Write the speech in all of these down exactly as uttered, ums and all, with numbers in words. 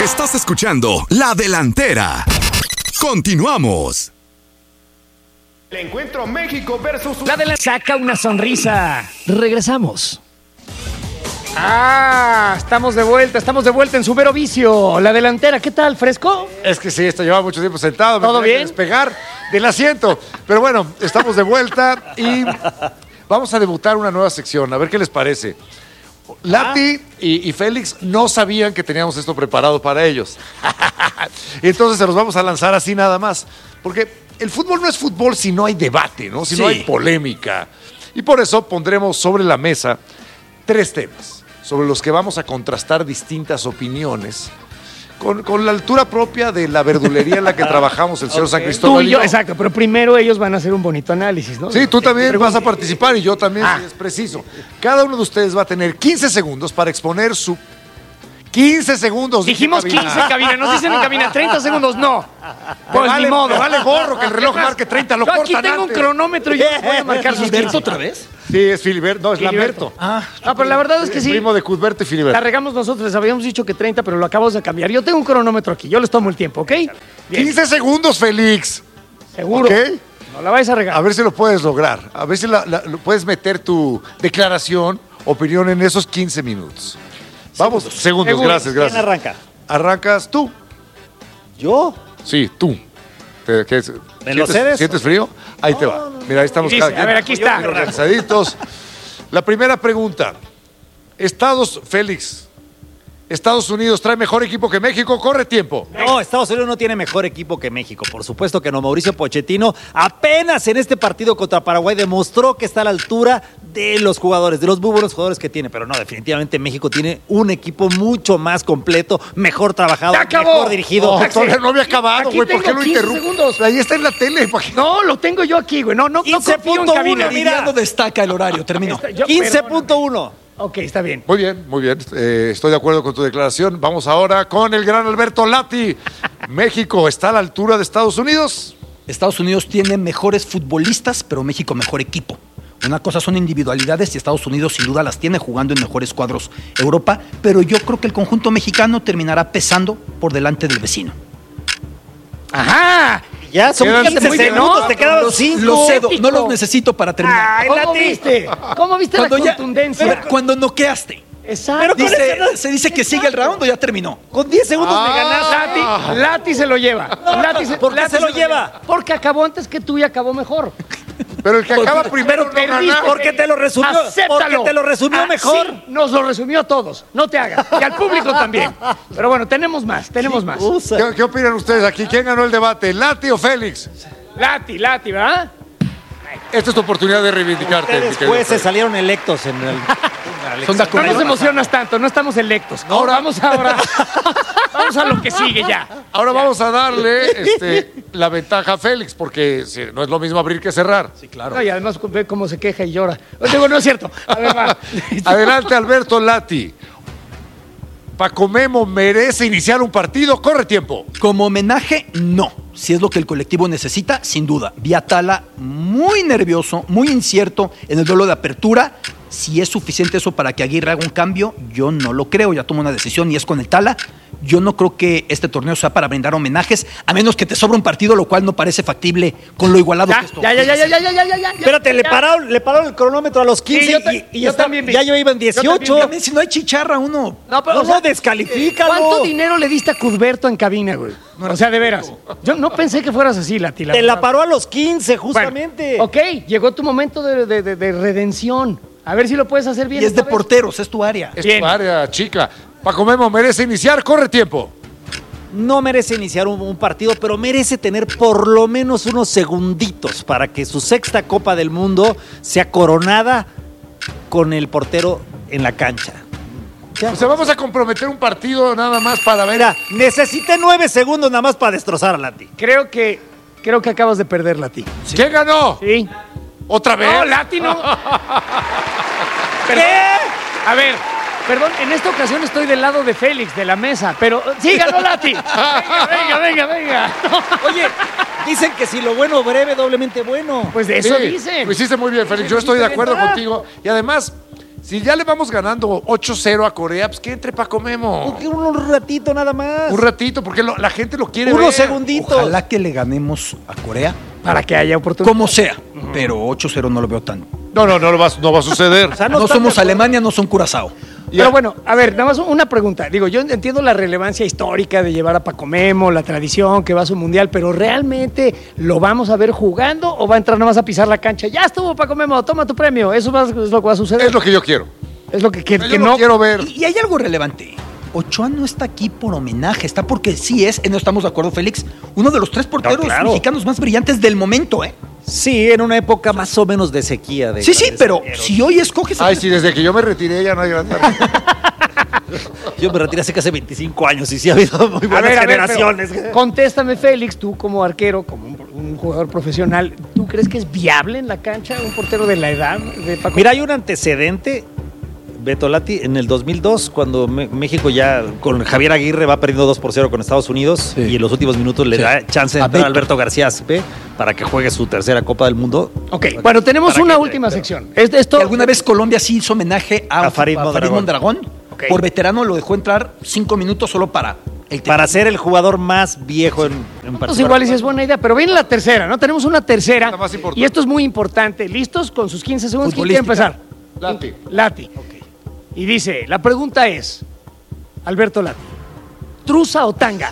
Estás escuchando La Delantera. Continuamos. El encuentro México versus... La Delantera saca una sonrisa. Regresamos. Ah, estamos de vuelta, estamos de vuelta en su mero vicio. La Delantera, ¿qué tal, fresco? Es que sí, esto lleva mucho tiempo sentado. ¿Todo me tenía bien? que despegar del asiento. Pero bueno, estamos de vuelta y vamos a debutar una nueva sección. A ver qué les parece. Lati ah. y, y Félix no sabían que teníamos esto preparado para ellos. Entonces se los vamos a lanzar así nada más. Porque el fútbol no es fútbol si no hay debate, ¿no? Si sí. no hay polémica. Y por eso pondremos sobre la mesa tres temas sobre los que vamos a contrastar distintas opiniones con, con la altura propia de la verdulería en la que trabajamos el señor okay. San Cristóbal. Tú y yo, exacto, pero primero ellos van a hacer un bonito análisis, ¿no? Sí, tú también vas a participar y yo también, ah. si es preciso. Cada uno de ustedes va a tener quince segundos para exponer su... quince segundos. Dijimos quince en cabina, nos dicen en cabina treinta segundos, no. Pues vale, ni modo. Vale gorro que el reloj marque treinta, lo yo cortan aquí tengo antes. Un cronómetro y yo voy a marcar sus quince. ¿Otra vez? Sí, es Filiberto, no, es Lamberto. Ah, no, pero la verdad es que sí. Primo de Cuthberto y Filiberto. La regamos nosotros, les habíamos dicho que treinta, pero lo acabamos de cambiar. Yo tengo un cronómetro aquí, yo les tomo el tiempo, ¿ok? Bien. quince segundos, Félix. ¿Seguro? ¿Ok? No la vais a regar. A ver si lo puedes lograr. A ver si la, la, lo puedes meter tu declaración, opinión en esos quince minutos. Vamos, segundos, segundos. segundos. Gracias, gracias. ¿Quién arranca? Arrancas tú. ¿Yo? Sí, tú. ¿Te, qué, ¿Me lo cedes? ¿Sientes frío? Ahí no, te va. Mira, ahí estamos dice, cada quien. A ver, aquí está. Organizaditos. La primera pregunta. Estados, Félix, ¿Estados Unidos trae mejor equipo que México? Corre tiempo. No, Estados Unidos no tiene mejor equipo que México. Por supuesto que no. Mauricio Pochettino apenas en este partido contra Paraguay demostró que está a la altura de los jugadores, de los muy buenos jugadores que tiene. Pero no, definitivamente México tiene un equipo mucho más completo, mejor trabajado, mejor dirigido. No, todavía no había acabado, güey. ¿Por qué lo interrumpes? Ahí está en la tele. No, lo tengo yo aquí, güey. No, no, no confío en cabina. Mira, no destaca el horario. Terminó. quince punto uno. Ok, está bien. Muy bien, muy bien. Eh, estoy de acuerdo con tu declaración. Vamos ahora con el gran Alberto Lati. ¿México está a la altura de Estados Unidos? Estados Unidos tiene mejores futbolistas, pero México mejor equipo. Una cosa son individualidades y Estados Unidos sin duda las tiene jugando en mejores cuadros Europa, pero yo creo que el conjunto mexicano terminará pesando por delante del vecino. ¡Ajá! Ya son quince segundos, ¿no? Te quedaban cinco. Los cedo, no los necesito para terminar. Ay, ¿Cómo viste? ¿Cómo viste cuando la ya, contundencia? Cuando noqueaste. Exacto. Dice, se dice que sigue el round o ya terminó. Con diez segundos ah, me ganaste. Lati, Lati se lo lleva. Lati se, ¿Por qué Lati se lo se lleva? lleva? Porque acabó antes que tú y acabó mejor. Pero el que acaba primero no perdiste. Porque te lo resumió. Acéptalo. Porque te lo resumió ah, mejor. Sí, nos lo resumió a todos. No te hagas. Y al público también. Pero bueno, tenemos más, tenemos más. ¿Qué, ¿Qué opinan ustedes aquí? ¿Quién ganó el debate? ¿Lati o Félix? Lati, Lati, ¿verdad? Esta es tu oportunidad de reivindicarte. Después se salieron electos en el... Son no nos emocionas tanto, no estamos electos. No, ahora vamos ahora. Vamos a lo que sigue ya. Ahora ya. vamos a darle este, la ventaja a Félix, porque sí, no es lo mismo abrir que cerrar. Sí, claro. No, y además ve cómo se queja y llora. Digo, no es cierto. A ver, va. Adelante, Alberto Lati. Paco Memo merece iniciar un partido. Corre tiempo. Como homenaje, no. Si es lo que el colectivo necesita, sin duda. Vi a Tala muy nervioso, muy incierto en el duelo de apertura. Si es suficiente eso para que Aguirre haga un cambio, yo no lo creo. Ya tomó una decisión y es con el Tala. Yo no creo que este torneo sea para brindar homenajes, a menos que te sobre un partido, lo cual no parece factible con lo igualado ya, que esto. Ya, ya, ya, ya, ya, ya, ya, ya, ya. Espérate, ya. le pararon, le pararon el cronómetro a los quince sí, yo ta- y, y yo está, también vi. ya yo iba en dieciocho. También, también, si no hay chicharra, uno... No, pero no, o sea, no, descalifícalo. ¿Cuánto dinero le diste a Cuthberto en cabina, güey? No, o sea, de veras. Yo no pensé que fueras así, Lati. La Te la paró a los quince, justamente. Bueno, ok, llegó tu momento de, de, de, de redención. A ver si lo puedes hacer bien. Y es de vez. porteros, es tu área. Es tu área, chica. Paco Memo merece iniciar. Corre tiempo. No merece iniciar un, un partido, pero merece tener por lo menos unos segunditos para que su sexta Copa del Mundo sea coronada con el portero en la cancha. Ya. O sea, vamos a comprometer un partido nada más para ver. Mira, necesité nueve segundos nada más para destrozar a Lati. Creo que, creo que acabas de perder, Lati. Sí. ¿Quién ganó? Sí. ¿Otra vez? No, Lati no. ¿Qué? A ver, perdón, en esta ocasión estoy del lado de Félix, de la mesa, pero sí ganó Lati. Venga, venga, venga, venga. Oye, dicen que si lo bueno breve, doblemente bueno. Pues de eso sí, dicen. Lo hiciste muy bien, Félix. Yo estoy de acuerdo contigo. Y además, Si ya le vamos ganando ocho cero a Corea, pues que entre Paco Memo. Un, un ratito nada más. Un ratito, porque lo- la gente lo quiere Unos ver. segunditos. Ojalá que le ganemos a Corea, Para que haya oportunidad. como sea, pero ocho cero no lo veo tan. No, no, no, lo va, no va a suceder. O sea, No, están somos de acuerdo. Alemania, no son Curazao. Pero bueno, a ver, nada más una pregunta. Digo, yo entiendo la relevancia histórica de llevar a Paco Memo, la tradición que va a su mundial, pero ¿realmente lo vamos a ver jugando o va a entrar nada más a pisar la cancha? Ya estuvo Paco Memo, toma tu premio. Eso va- es lo que va a suceder. Es lo que yo quiero. Es lo que, que, Yo que lo no. quiero ver. Y, y hay algo relevante. Ochoa no está aquí por homenaje, está porque sí es, no estamos de acuerdo, Félix, uno de los tres porteros claro. mexicanos más brillantes del momento, ¿eh? Sí, en una época más o menos de sequía. De Sí, sí, grandes pero zagueros. si hoy escoges... Ay, sí, desde que yo me retiré ya no hay gran... Yo me retiré hace casi veinticinco años y sí ha habido muy A buenas ver, a ver, generaciones. pero contéstame, Félix, tú como arquero, como un, un jugador profesional, ¿tú crees que es viable en la cancha un portero de la edad de Paco? Mira, hay un antecedente, Beto Lati, en el dos mil dos, cuando Me- México ya con Javier Aguirre va perdiendo dos por cero con Estados Unidos Sí. y en los últimos minutos le Sí. da chance de A entrar a Beto. Alberto García Aspe para que juegue su tercera Copa del Mundo. Ok, bueno, tenemos Para una que- última pero- sección. Es- Esto, Que alguna vez Colombia sí hizo homenaje a, A Farid Mondragón. Mondragón. Ok. Por veterano lo dejó entrar cinco minutos solo para el Para ser el jugador más viejo en, en Pues participar. igual y si es buena idea, pero viene la tercera, ¿no? Tenemos una tercera. La más importante. Y esto es muy importante. ¿Listos? Con sus quince segundos. ¿Quién quiere Futbolística. empezar? Lati. Lati. Y dice, la pregunta es, Alberto Lati, ¿trusa o tanga?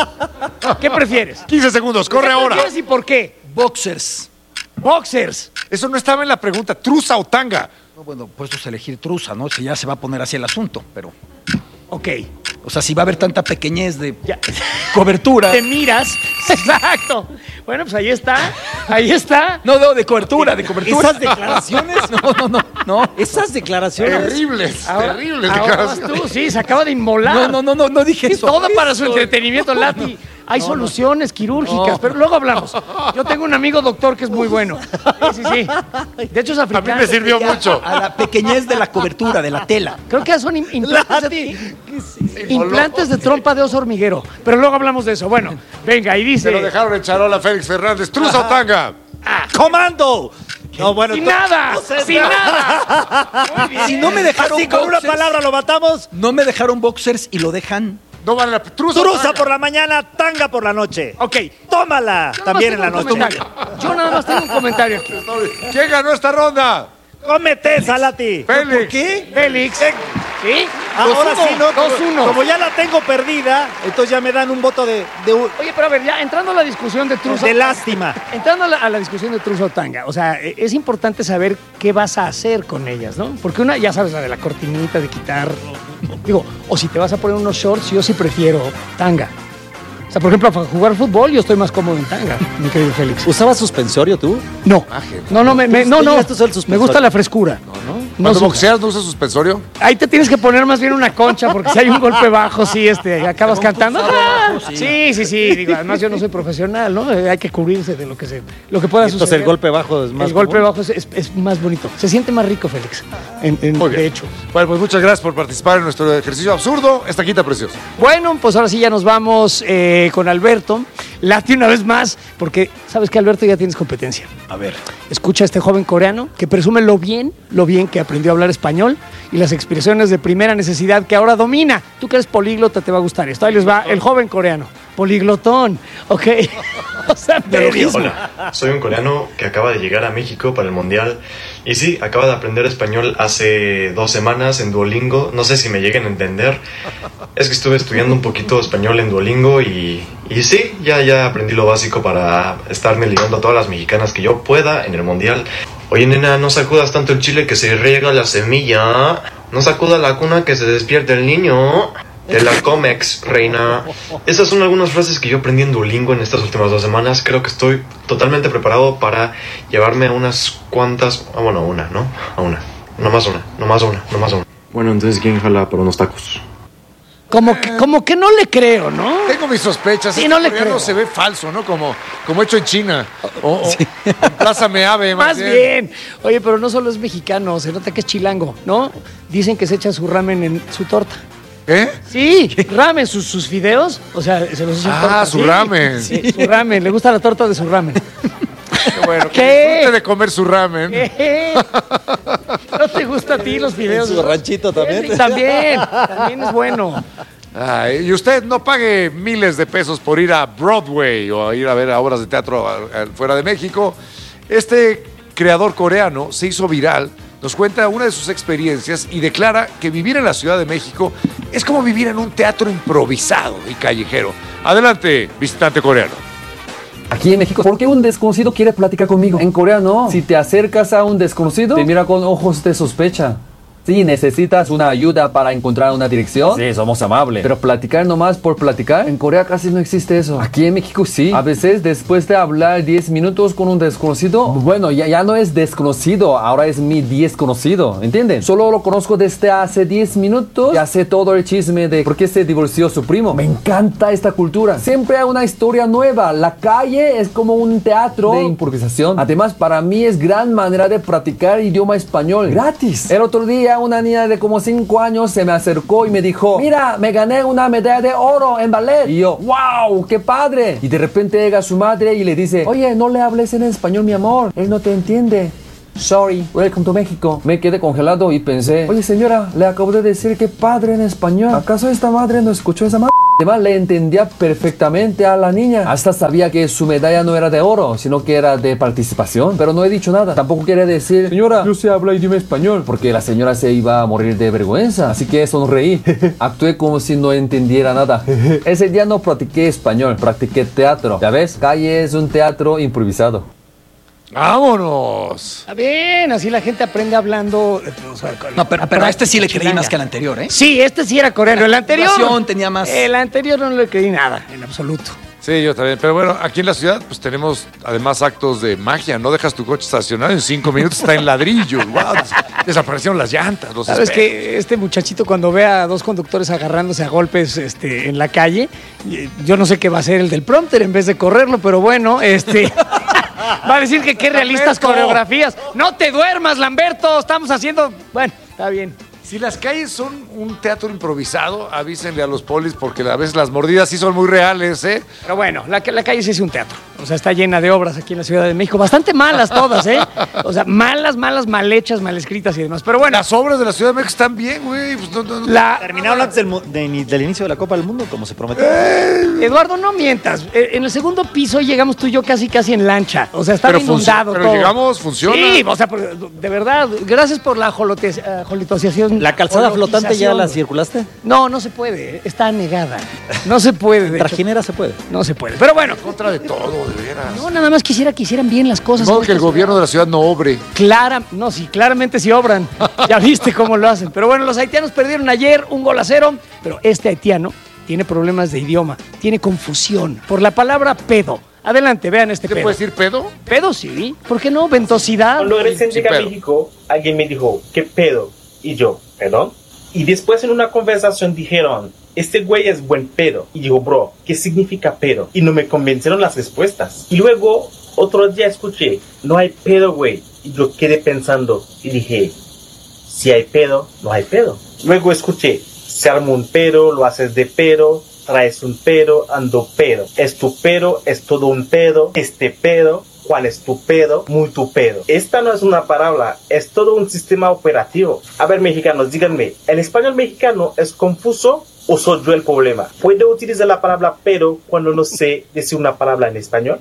¿Qué prefieres? quince segundos, corre ¿Qué ahora. prefieres y por qué? Boxers. Boxers. Eso no estaba en la pregunta. ¿Trusa o tanga? No, bueno, puestos a elegir truza, ¿no? Si ya se va a poner así el asunto, pero... Ok. O sea, si va a haber tanta pequeñez de Ya. cobertura... Te miras. Exacto. Bueno, pues ahí está. Ahí está. No, no, de cobertura, de cobertura. Esas declaraciones, No, no, no, no. esas declaraciones. Terribles, Ahora- terribles ahora vas declaraciones. tú, sí, se acaba de inmolar. No, no, no, no, no dije Es eso. todo para su Eso. entretenimiento, Lati. Hay soluciones quirúrgicas, No. pero luego hablamos. Yo tengo un amigo doctor que es muy bueno. Sí, sí, sí. De hecho es A mí africano. me sirvió mucho. A la pequeñez de la cobertura, de la tela. Creo que son im- implantes de, implantes de trompa de oso hormiguero. Pero luego hablamos de eso. Bueno, venga, y Se lo dice... dejaron en charola a Félix Fernández. ¿Trusa o tanga? ¡Comando! No, bueno, ¡Sin to- nada! no sé, ¡Sin no. nada! Muy bien. Si no me dejaron Así con una boxers, palabra lo matamos. no me dejaron boxers y lo dejan. No vale la... ¿Trusa o Truza tanga? por la mañana, tanga por la noche. Ok. Tómala Yo nada más también en tengo la un noche. comentario. Yo nada más tengo un comentario aquí. ¿Quién ganó esta ronda? Cómete, Salati. Félix. ¿Qué? Félix. ¿Sí? Ahora dos uno, sí, ¿no? dos uno. Como ya la tengo perdida, entonces ya me dan un voto de, de, Oye, pero a ver, ya entrando a la discusión de Truso. de lástima. Entrando a la, a la discusión de Truso Tanga, o sea, e- es importante saber qué vas a hacer con ellas, ¿no? Porque una, ya sabes, la de la cortinita, de quitar. Digo, o si te vas a poner unos shorts, yo sí prefiero tanga. O sea, por ejemplo, para jugar fútbol, yo estoy más cómodo en tanga, mi querido Félix. ¿Usabas suspensorio tú? No, no, no, me, me- no, no. Esto es el suspensorio. Me gusta la frescura. No, Cuando su- boxeas no usas suspensorio. Ahí te tienes que poner más bien una concha, porque si hay un golpe bajo, sí, este, acabas cantando. ¡Ah! Sí, sí, sí. Digo, además yo no soy profesional, ¿no? Eh, Hay que cubrirse de lo que se, lo que pueda Entonces suceder. el golpe bajo es más El golpe común. bajo es, es- es más bonito. Se siente más rico, Félix. En, en- Muy bien. de hecho. Bueno, pues muchas gracias por participar en nuestro ejercicio absurdo. Esta quita preciosa. Bueno, pues ahora sí ya nos vamos eh, con Alberto. Lati una vez más, porque sabes que Alberto ya tienes competencia. A ver. Escucha a este joven coreano que presume lo bien, lo bien que aprendió a hablar español y las expresiones de primera necesidad que ahora domina. Tú que eres políglota te va a gustar esto. Ahí les va el joven coreano. Poliglotón, ¿ok? O sea, medio. Hola, soy un coreano que acaba de llegar a México para el Mundial y sí, acaba de aprender español hace dos semanas en Duolingo. No sé si me lleguen a entender. Es que estuve estudiando un poquito español en Duolingo y, y sí, ya, ya aprendí lo básico para estarme ligando a todas las mexicanas que yo pueda en el Mundial. Oye, nena, no sacudas tanto el chile que se riega la semilla. No sacuda la cuna que se despierte el niño. Te la comex, reina. Esas son algunas frases que yo aprendí en Duolingo en estas últimas dos semanas. Creo que estoy totalmente preparado para llevarme a unas cuantas... Ah, bueno, a una, ¿no? A una. No más una, no más una, no más una. Bueno, entonces, ¿quién jala por unos tacos? Como que, como que no le creo, ¿no? Tengo mis sospechas. Sí, Este no le coreano creo. se ve falso, ¿no? Como, como hecho en China. O, o en Plaza Meave, Más bien. Oye, pero no solo es mexicano, se nota que es chilango, ¿no? Dicen que se echa su ramen en su torta. ¿Eh? Sí, ramen, sus, sus fideos, o sea, se los echa en Ah, torta. su Sí. ramen. Sí, su ramen, le gusta la torta de su ramen. Qué bueno. Que ¿Qué? disfrute de comer su ramen. ¿Qué? No te te gusta a ti los videos? ¿En su ranchito también? Sí, también, también es bueno. Ay, y usted no pague miles de pesos por ir a Broadway o a ir a ver a obras de teatro a- a- fuera de México. Este creador coreano se hizo viral, nos cuenta una de sus experiencias y declara que vivir en la Ciudad de México es como vivir en un teatro improvisado y callejero. Adelante, visitante coreano. Aquí en México, ¿por qué un desconocido quiere platicar conmigo? En Corea no. Si te acercas a un desconocido, te mira con ojos de sospecha. Si necesitas una ayuda para encontrar una dirección, sí, somos amables. Pero platicar nomás por platicar, en Corea casi no existe eso. Aquí en México sí. A veces después de hablar diez minutos con un desconocido, bueno, ya, ya no es desconocido, ahora es mi desconocido, ¿entienden? Solo lo conozco desde hace diez minutos y hace todo el chisme de por qué se divorció su primo. Me encanta esta cultura. Siempre hay una historia nueva. La calle es como un teatro de improvisación. Además, para mí es gran manera de practicar idioma español gratis. El otro día una niña de como cinco años se me acercó y me dijo: mira, me gané una medalla de oro en ballet. Y yo, wow, qué padre. Y de repente llega su madre y le dice: oye, no le hables en español, mi amor, él no te entiende. Sorry, welcome to México. Me quedé congelado y pensé: oye señora, le acabo de decir que padre en español. ¿Acaso esta madre no escuchó esa madre? Además le entendía perfectamente a la niña. Hasta sabía que su medalla no era de oro, sino que era de participación. Pero no he dicho nada. Tampoco quiere decir: señora, yo sé hablar idioma español, porque la señora se iba a morir de vergüenza. Así que sonreí. Actué como si no entendiera nada. Ese día no practiqué español, practiqué teatro. ¿Ya ves? Calle es un teatro improvisado. ¡Vámonos! Está bien, así la gente aprende hablando. O sea, con- No, pero, pero a este sí le creí chilanga. más que al anterior, ¿eh? Sí, este sí era coreano. El anterior. Duración tenía más. El anterior no le creí nada, en absoluto. Sí, yo también. Pero bueno, aquí en la ciudad pues tenemos además actos de magia. No dejas tu coche estacionado, en cinco minutos está en ladrillo. Wow, des- desaparecieron las llantas, los Sabes espejos. que este muchachito, cuando ve a dos conductores agarrándose a golpes este, en la calle, eh, yo no sé qué va a hacer el del prompter en vez de correrlo, pero bueno, este. Va a decir que qué realistas Lamberto. coreografías. No te duermas, Lamberto. Estamos haciendo. Bueno, está bien. Si las calles son un teatro improvisado, avísenle a los polis porque a veces las mordidas sí son muy reales, ¿eh? Pero bueno, la, la calle sí es un teatro. O sea, está llena de obras aquí en la Ciudad de México. Bastante malas todas, ¿eh? O sea, malas, malas, mal hechas, mal escritas y demás. Pero bueno, Las obras de la Ciudad de México están bien, güey. Pues no, no, no. la, Terminaron antes del, mu- de- del inicio de la Copa del Mundo, como se prometió. Eduardo, no mientas. Eh, En el segundo piso llegamos tú y yo casi casi en lancha. O sea, está Pero inundado func- pero todo. llegamos, funciona. Sí, o sea, por- de verdad, gracias por la jolote- eh, jolitoseación. ¿La calzada flotante ya la Holotización. circulaste? No, no se puede. Está anegada. No se puede. de hecho. Trajinera se puede. No se puede. Pero bueno, Contra de todo, de veras. no, nada más quisiera que hicieran bien las cosas. No, con que el esta gobierno de la ciudad no obre. Clara, no, sí, claramente sí obran. Ya viste cómo lo hacen. Pero bueno, los haitianos perdieron ayer un gol a cero, pero este haitiano tiene problemas de idioma, tiene confusión por la palabra pedo. Adelante, vean este ¿Se pedo. puede decir pedo? Pedo sí, ¿por qué no? Ventosidad. Cuando recién Sin llegué a pedo. México, alguien me dijo, ¿qué pedo? Y yo, ¿perdón? Y después en una conversación dijeron, este güey es buen pedo. Y digo, bro, ¿qué significa pedo? Y no me convencieron las respuestas. Y luego, otro día escuché, no hay pedo, güey. Y yo quedé pensando y dije, si hay pedo, no hay pedo. Luego escuché, se arma un pedo, lo haces de pedo, traes un pedo, ando pedo. Es tu pedo, es todo un pedo, este pedo. ¿Cuál es tu pedo? Muy tu pedo. Esta no es una palabra, es todo un sistema operativo. A ver, mexicanos, díganme, ¿el español mexicano es confuso o soy yo el problema? ¿Puedo utilizar la palabra pedo cuando no sé decir una palabra en español?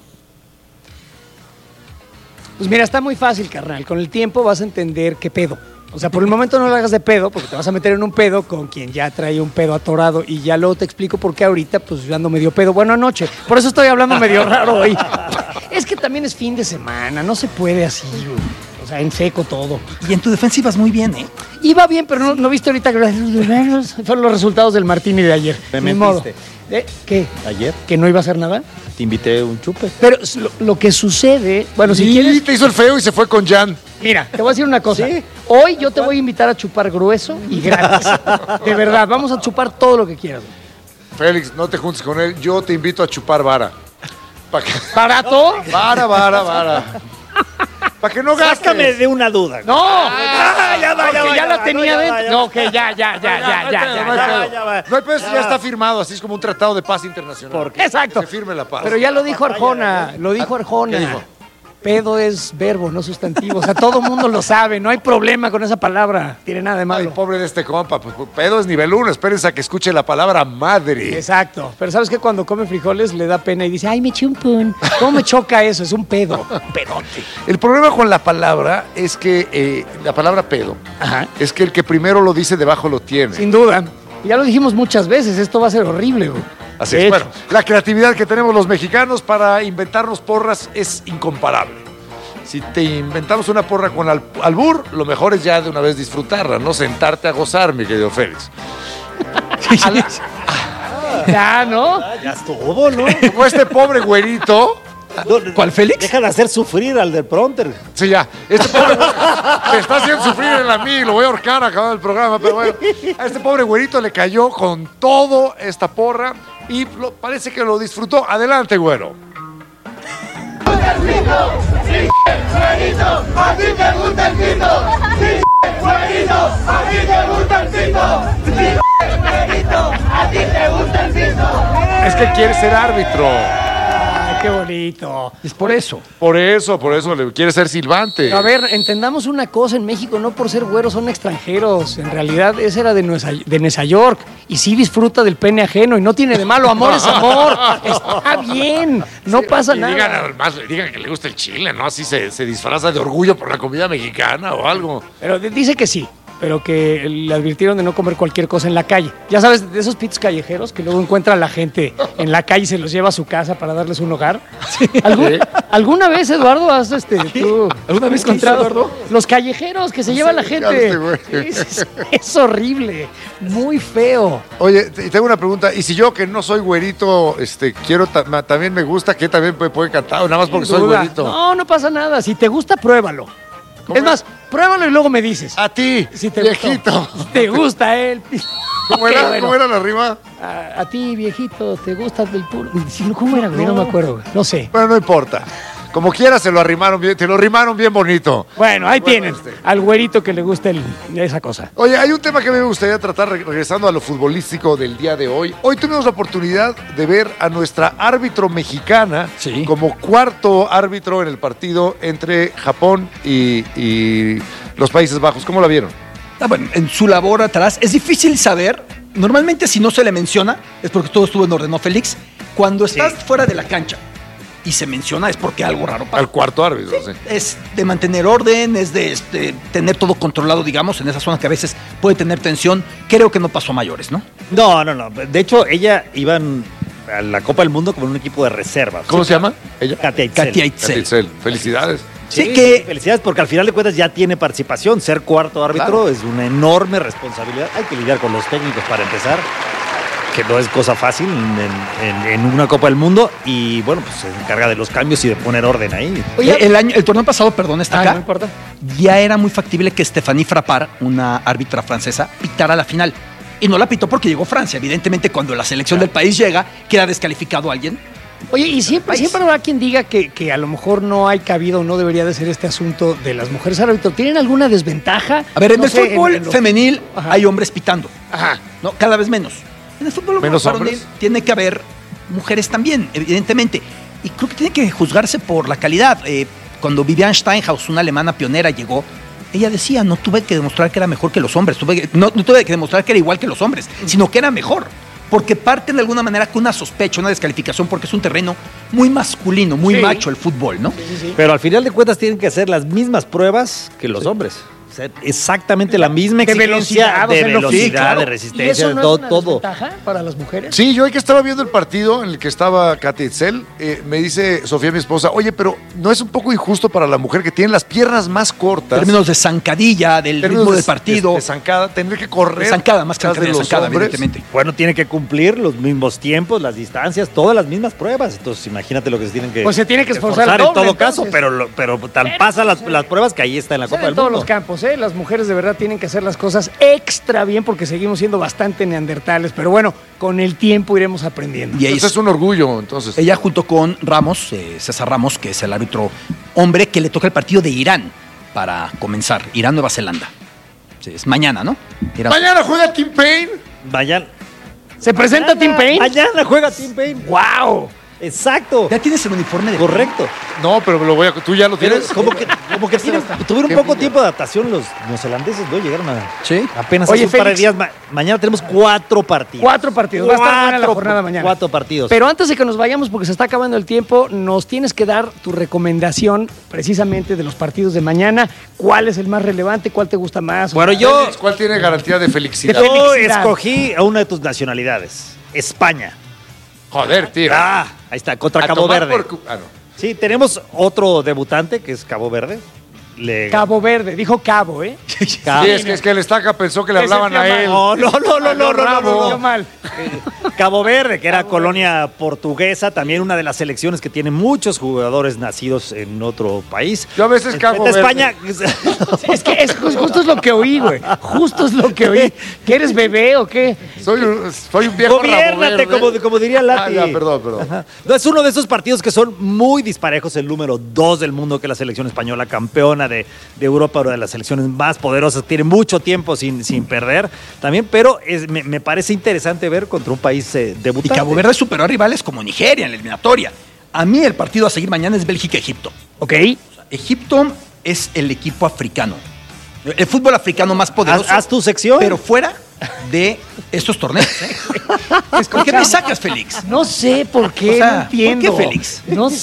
Pues mira, está muy fácil, carnal. Con el tiempo vas a entender qué pedo. O sea, por el momento no lo hagas de pedo, porque te vas a meter en un pedo con quien ya trae un pedo atorado. Y ya luego te explico por qué ahorita, pues yo ando medio pedo. Bueno, anoche. Por eso estoy hablando medio raro hoy. Es que también es fin de semana, no se puede así, güey. O sea, en seco todo. Y en tu defensa ibas muy bien, ¿eh? Iba bien, pero no, no viste ahorita que fueron los resultados del Martini de ayer. Me Ni modo. mentiste. ¿Eh? ¿Qué? Ayer ¿Que no iba a hacer nada? te invité un chupe. Pero lo, lo que sucede, bueno, si y quieres, te hizo el feo y se fue con Jan. mira, te voy a decir una cosa. Hoy yo te voy a invitar a chupar grueso y gratis. De verdad, vamos a chupar todo lo que quieras. Félix, no te juntes con él. Yo te invito a chupar vara. ¿Para qué? ¿Barato? Vara, vara, vara. Para que no gastes. Sácame de una duda. No, Ah, ya va, ya porque va, ya ya la va, tenía no, ya va, dentro. ya No, que ya, ya, ya, ya, ya, ya, No hay ya. pedo. ya va. No hay pedo, si Ya ya va. está firmado, así es como un tratado de paz internacional. ¿Por qué? Exacto. Que se firme la paz. Pero ya lo dijo Arjona, lo dijo Arjona. ¿Qué dijo? Pedo es verbo, no sustantivo. O sea, todo el mundo lo sabe. No hay problema con esa palabra. Tiene nada de malo. Ay, pobre de este compa. Pues, pedo es nivel uno. Espérense a que escuche la palabra madre. Exacto. Pero ¿sabes qué? Cuando come frijoles le da pena y dice, ay, me eché un pun. ¿Cómo me choca eso? Es un pedo. Un pedote. El problema con la palabra es que eh, la palabra pedo Ajá. es que el que primero lo dice debajo lo tiene. Sin duda. Ya lo dijimos muchas veces. Esto va a ser horrible, güey. Así De es. hecho. Bueno, la creatividad que tenemos los mexicanos para inventarnos porras es incomparable. Si te inventamos una porra con al- albur, lo mejor es ya de una vez disfrutarla, no sentarte a gozar, mi querido Félix. A la- Ya, ¿no? Ah, ya estuvo, ¿no? como este pobre güerito. ¿Cuál, Félix? Deja de hacer sufrir al del prompter. Sí, ya. Este pobre güey me está haciendo sufrir en la mí, lo voy a ahorcar acabando el programa, pero bueno. A este pobre güerito le cayó con todo esta porra y lo- parece que lo disfrutó. Adelante, güero. Es que quiere ser árbitro. Ay, qué bonito. Es por eso. Por eso, por eso le quiere ser silbante. A ver, entendamos una cosa, en México no por ser güeros son extranjeros. En realidad ese era de Nueva, de Nueva York y sí disfruta del pene ajeno y no tiene de malo, amor es amor. Está bien, no Sí, pasa y nada. Digan, además, digan que le gusta el chile, ¿no? Así se, se disfraza de orgullo por la comida mexicana o algo. Pero d- dice que sí, pero que le advirtieron de no comer cualquier cosa en la calle. Ya sabes, de esos pitos callejeros que luego encuentra la gente en la calle y se los lleva a su casa para darles un hogar. ¿Algún- Sí. ¿Alguna vez, Eduardo, has este, tú ¿Alguna vez encontrado qué hizo, Eduardo? los callejeros que se lleva la gente? este güey. Es, es- es horrible, muy feo. Oye, te- tengo una pregunta. Y si yo, que no soy güerito, este, quiero ta- ma- también me gusta, que también puede, puede cantar, nada más porque Sin soy duda. güerito. No, no pasa nada. Si te gusta, pruébalo. ¿Cómo Es más, pruébalo y luego me dices. A ti, Si te viejito. gustó. ¿Te gusta él? ¿Cómo Qué era? bueno. ¿Cómo era la rima? A, a ti, viejito, ¿te gusta el puro? Sí, no, ¿cómo era, güey? No me acuerdo, güey. No sé. Bueno, no importa. Como quiera se lo arrimaron bien, te lo arrimaron bien bonito. Bueno, ahí Bueno, tienen este. al güerito que le gusta el- esa cosa. Oye, hay un tema que me gustaría tratar re- regresando a lo futbolístico del día de hoy. Hoy tuvimos la oportunidad de ver a nuestra árbitro mexicana Sí. como cuarto árbitro en el partido entre Japón y, y los Países Bajos. ¿Cómo la vieron? Ah, bueno, en su labor atrás es difícil saber. Normalmente si no se le menciona es porque todo estuvo en orden, ¿no, Félix? Cuando estás fuera de la cancha y se menciona es porque algo raro pasa. Al cuarto árbitro, sí. Es de mantener orden, es de este, tener todo controlado, digamos, en esa zona que a veces puede tener tensión. Creo que no pasó a mayores, ¿no? No, no, no. De hecho, ella iba a la Copa del Mundo como un equipo de reserva. ¿Cómo se llama? Ella. Katia Itzel. Katia Itzel. Itzel. Felicidades. Sí, Sí, que- sí, felicidades, porque al final de cuentas ya tiene participación. Ser cuarto árbitro Claro. es una enorme responsabilidad. Hay que lidiar con los técnicos para empezar, que no es cosa fácil en, en- en una Copa del Mundo. Y bueno, pues se encarga de los cambios y de poner orden ahí. Oye, el, año, el torneo pasado, perdón, está Ah, acá. no importa. Ya era muy factible que Stéphanie Frappart, una árbitra francesa, pitara la final. Y no la pitó porque llegó Francia. Evidentemente, cuando la selección del país llega, queda descalificado alguien. Oye, y siempre, siempre habrá quien diga que, que a lo mejor no hay cabida o no debería de ser este asunto de las mujeres árbitros. ¿Tienen alguna desventaja? A ver, en No el sé, fútbol en lo- femenil Ajá. hay hombres pitando. Ajá. ¿No? Cada vez menos. En el fútbol ¿Menos varonil hombres? tiene que haber mujeres también, evidentemente. Y creo que tiene que juzgarse por la calidad. Eh, cuando Vivian Steinhaus, una alemana pionera, llegó, ella decía, no tuve que demostrar que era mejor que los hombres, tuve que- no, no tuve que demostrar que era igual que los hombres, sino que era mejor. Porque parten de alguna manera con una sospecha, una descalificación, porque es un terreno muy masculino, muy Sí. macho el fútbol, ¿no? Pero al final de cuentas tienen que hacer las mismas pruebas que los hombres. O sea, exactamente la misma De exigencia velocidad, o de sea, en lo- velocidad, sí, claro. de ¿Y resistencia, eso de no todo. es una todo. desventaja para las mujeres? Sí, yo hoy que estaba viendo el partido en el que estaba Katia Itzel, eh, me dice Sofía, mi esposa, oye, pero ¿no es un poco injusto para la mujer que tiene las piernas más cortas? Términos de zancadilla, del términos ritmo de- del partido. De, de zancada, tener que correr. De zancada, más que tras de de los zancada, hombres. evidentemente. Bueno, tiene que cumplir los mismos tiempos, las distancias, todas las mismas pruebas. Entonces, imagínate lo que se tienen que. Pues se tiene que esforzar en doble, todo entonces. caso, pero, lo- pero tan Pero, pasa las, sí. las pruebas que ahí está en la O sea, Copa del en todos Mundo. los campos, ¿eh? Las mujeres de verdad tienen que hacer las cosas extra bien porque seguimos siendo bastante neandertales. Pero bueno, con el tiempo iremos aprendiendo. Y ahí Eso es un orgullo, entonces. ella junto con Ramos, eh, César Ramos, que es el árbitro hombre, que le toca el partido de Irán para comenzar. Irán-Nueva Zelanda. Sí, es mañana, ¿no? Irán- Mañana juega Tim Payne. Vayan. ¿Se presenta Tim Payne? Mañana juega Tim Payne. ¡Wow! Exacto. Ya tienes el uniforme de Correcto. No, pero lo voy a, tú ya lo Pero tienes. como que, como que tienen- tuvieron Qué poco envidia. tiempo de adaptación los neozelandeses, ¿no? Llegaron a Sí. apenas Oye, hace un par de Félix. días. Ma- mañana tenemos cuatro partidos. Cuatro partidos. Va a estar buena la Cuatro- jornada mañana. Cuatro partidos. Pero antes de que nos vayamos, porque se está acabando el tiempo, nos tienes que dar tu recomendación precisamente de los partidos de mañana. ¿Cuál es el más relevante? ¿Cuál te gusta más? Bueno, yo, Félix, ¿cuál tiene garantía de felicidad? yo felicidad. escogí a una de tus nacionalidades, España. Joder, tío. Ah, ahí está, contra A Cabo tomar Verde. por cu- ah, no. Sí, tenemos otro debutante que es Cabo Verde. Le- Cabo Verde, dijo Cabo, ¿eh? Cabo- Sí, es que, es que el estaca pensó que le Ese hablaban a tío él. No, no, no, no, no, no, no, no, Yo no. mal. Cabo Verde, que era colonia portuguesa, también una de las selecciones que tiene muchos jugadores nacidos en otro país. Yo a veces cago Vete a verde. España. Sí, es que es, ju- justo es lo que oí, güey. Justo es lo que oí. ¿Que eres bebé o qué? Soy un, soy un viejo rabo Gobiérnate, verde. como, como diría Lati. Ah, ya, perdón, perdón. Ajá. No, es uno de esos partidos que son muy disparejos. El número dos del mundo, que es la selección española, campeona de, de Europa, una de las selecciones más poderosas. Tiene mucho tiempo sin, sin perder también, pero es- me, me parece interesante ver contra un país eh, Y debutante. Cabo Verde superó a rivales como Nigeria en la eliminatoria. A mí el partido a seguir mañana es Bélgica-Egipto. ¿Ok? Egipto es el equipo africano. El fútbol africano más poderoso. Haz, haz tu sección. Pero fuera de estos torneos. ¿eh? ¿Por qué me sacas, Félix? No sé por qué, O sea, no entiendo. ¿por qué, Félix? No sé.